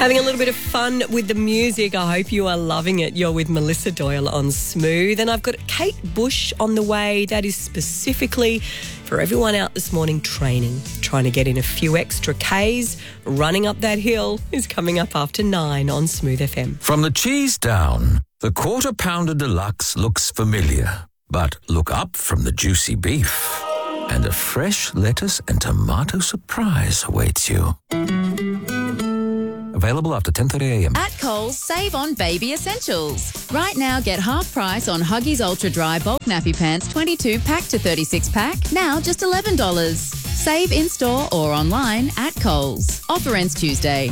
Having a little bit of fun with the music. I hope you are loving it. You're with Melissa Doyle on Smooth. And I've got Kate Bush on the way. That is specifically for everyone out this morning training, trying to get in a few extra Ks. Running up that hill is coming up after 9 on Smooth FM. From the cheese down, the Quarter Pounder Deluxe looks familiar. But look up from the juicy beef, and a fresh lettuce and tomato surprise awaits you. Available after 10:30am. At Coles, save on baby essentials. Right now, get half price on Huggies Ultra Dry Bulk Nappy Pants 22 pack to 36 pack. Now just $11. Save in-store or online at Coles. Offer ends Tuesday.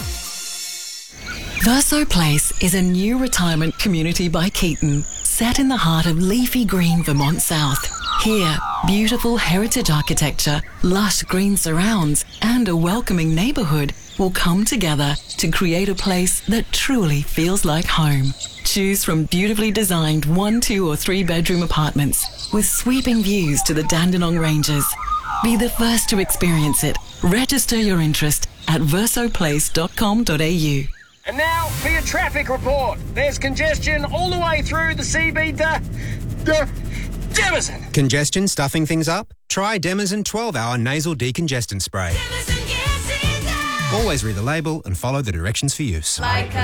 Verso Place is a new retirement community by Keaton, set in the heart of leafy green Vermont South. Here, beautiful heritage architecture, lush green surrounds, and a welcoming neighbourhood will come together to create a place that truly feels like home. Choose from beautifully designed 1, 2 or 3 bedroom apartments with sweeping views to the Dandenong Ranges. Be the first to experience it. Register your interest at versoplace.com.au. And now for your traffic report. There's congestion all the way through the CB Demison. Congestion stuffing things up? Try Demison 12-hour nasal decongestant spray. Always read the label and follow the directions for use.